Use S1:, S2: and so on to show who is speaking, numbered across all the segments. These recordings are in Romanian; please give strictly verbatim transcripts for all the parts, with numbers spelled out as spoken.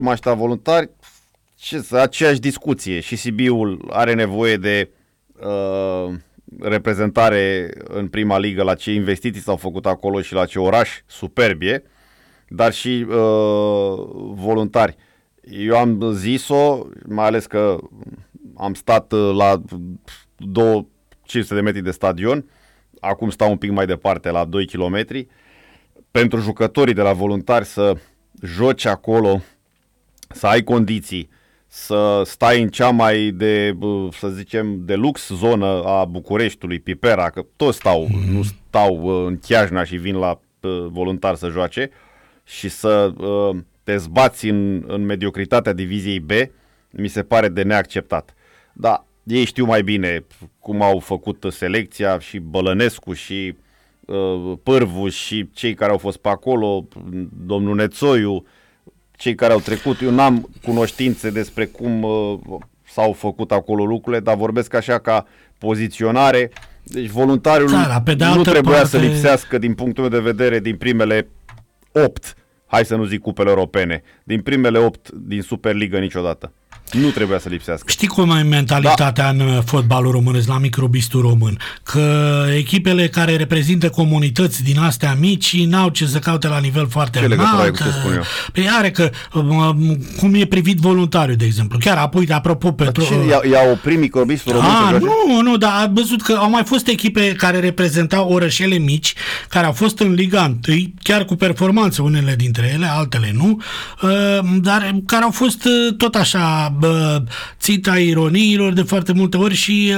S1: mașta voluntari, ce să, aceeași discuție. Și Sibiul are nevoie de uh, reprezentare în prima ligă, la ce investiții s-au făcut acolo și la ce oraș superbie, dar și uh, voluntari. Eu am zis-o, mai ales că am stat la două cinci sute de metri de stadion, acum stau un pic mai departe, la doi kilometri, pentru jucătorii de la voluntari să joci acolo, să ai condiții, să stai în cea mai de, să zicem, de lux zonă a Bucureștiului, Pipera, că toți stau, mm. nu stau în Chiajna și vin la voluntari să joace, și să uh, te zbați în, în mediocritatea diviziei B, mi se pare de neacceptat. Da, ei știu mai bine cum au făcut selecția, și Bălănescu și uh, Pârvu și cei care au fost pe acolo, domnul Nețoiu, cei care au trecut. Eu n-am cunoștințe despre cum uh, s-au făcut acolo lucrurile, dar vorbesc așa ca poziționare. Deci voluntariul da, nu trebuia parte... să lipsească, din punctul meu de vedere, din primele opt, hai să nu zic cupele europene, din primele opt din Superliga niciodată. Nu trebuia să lipsească.
S2: Știi cum e mentalitatea da. în fotbalul românesc, la microbistul român? Că echipele care reprezintă comunități din astea mici n-au ce să caute la nivel foarte
S1: ce
S2: înalt.
S1: Ce spun eu?
S2: Păi are că, cum e privit voluntariu, de exemplu. Chiar apoi, apropo, pentru...
S1: I-a, i-a oprit microbistul român
S2: A,
S1: să joace?
S2: Nu, nu, dar am văzut că au mai fost echipe care reprezentau orășele mici, care au fost în Liga unu, chiar cu performanță, unele dintre ele, altele nu, dar care au fost tot așa țita ironiilor de foarte multe ori și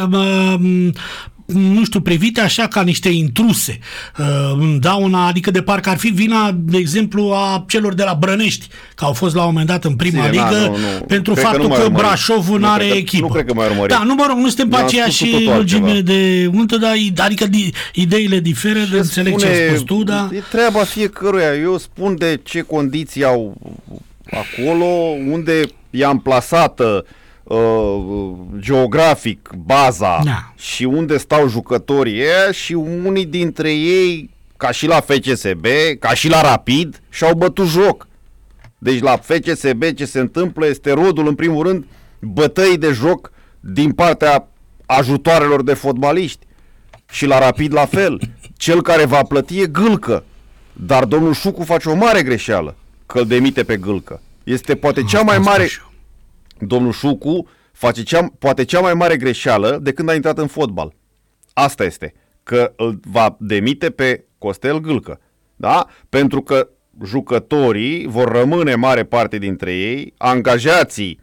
S2: nu știu, privite așa ca niște intruse în dauna, adică de parcă ar fi vina, de exemplu, a celor de la Brănești, că au fost la un moment dat în prima Sine, ligă, na, nu, nu. pentru cred faptul că, că Brașovul nu are echipă.
S1: Nu cred că mai urmărit.
S2: Da, nu mă rog, nu suntem pe aceeași lungime de untă, dar adică ideile diferă, de înțeleg ce ai spus tu, dar...
S1: E treaba fiecăruia. Eu spun de ce condiții au acolo, unde e amplasată Uh, geografic baza da. și unde stau jucătorii ăia, și unii dintre ei, ca și la F C S B, ca și la Rapid, și-au bătut joc. Deci la F C S B ce se întâmplă este rodul, în primul rând, bătăi de joc din partea ajutoarelor de fotbaliști, și la Rapid la fel. Cel care va plăti e Gâlcă, dar domnul Șucu face o mare greșeală că îl demite pe Gâlcă. Este poate cea mai mare... Domnul Șucu face cea, poate cea mai mare greșeală de când a intrat în fotbal. Asta este, că îl va demite pe Costel Gâlcă. Da? Pentru că jucătorii vor rămâne, mare parte dintre ei, angajații,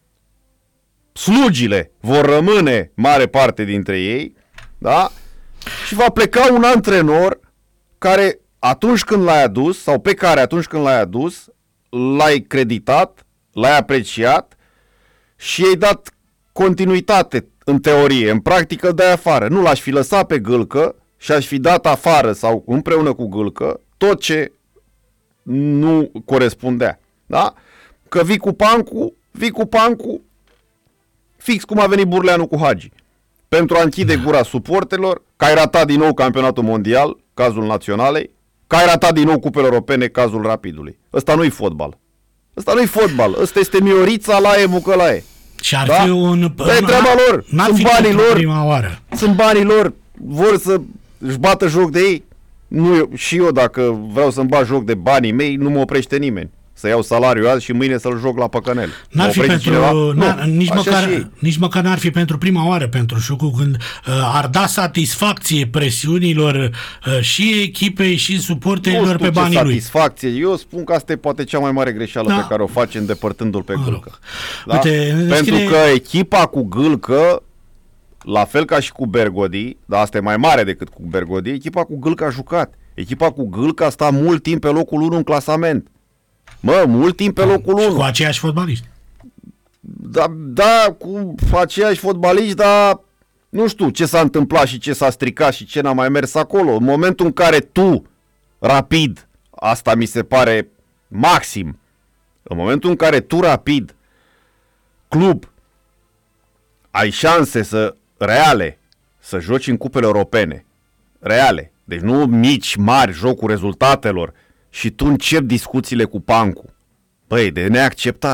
S1: slugile vor rămâne, mare parte dintre ei, da? Și va pleca un antrenor care atunci când l-ai adus, sau pe care atunci când l-ai adus, l-ai creditat, l-ai apreciat și i-ai dat continuitate în teorie. În practică îl dai afară. Nu, l-aș fi lăsat pe Gâlcă și aș fi dat afară sau împreună cu Gâlcă tot ce nu corespundea. Da? Că vii cu Pancu, vii cu Pancu fix cum a venit Burleanu cu Hagi. Pentru a închide gura suporterilor, că ai ratat din nou campionatul mondial, cazul Naționalei, că ai ratat din nou cupele europene, cazul Rapidului. Ăsta nu-i fotbal. Ăsta nu-i fotbal. Ăsta este Miorița la e Bucălaie.
S2: Și ar da? fi un...
S1: Da, e treaba lor. Sunt banii lor. Prima oară. Sunt banii lor. Vor să își bată joc de ei. Nu eu, și eu dacă vreau să-mi bat joc de banii mei, nu mă oprește nimeni. Să iau salariul azi și mâine să-l joc la păcănel.
S2: N-ar fi pentru, n-ar, nu, nici, măcar, nici măcar n-ar fi pentru prima oară pentru Șucu, când uh, ar da satisfacție presiunilor uh, și echipei și suporterilor pe banii lui.
S1: Satisfacție. Eu spun că asta e poate cea mai mare greșeală da. pe care o face îndepărtându-l pe Gâlcă. Da? Uite, pentru scrie... că echipa cu Gâlcă, la fel ca și cu Bergodi, dar asta e mai mare decât cu Bergodi, echipa cu Gâlcă a jucat. Echipa cu Gâlcă a stat mult timp pe locul unu în clasament. Mă, mult timp pe locul unu.
S2: Și cu aceiași fotbaliști.
S1: Da, da, cu aceiași fotbaliști, dar nu știu ce s-a întâmplat și ce s-a stricat și ce n-a mai mers acolo. În momentul în care tu, Rapid, asta mi se pare maxim, în momentul în care tu, Rapid, club, ai șanse să, reale, să joci în cupele europene, reale, deci nu mici, mari, jocul rezultatelor, și tu începi discuțiile cu Pancu. Băi, de neacceptat.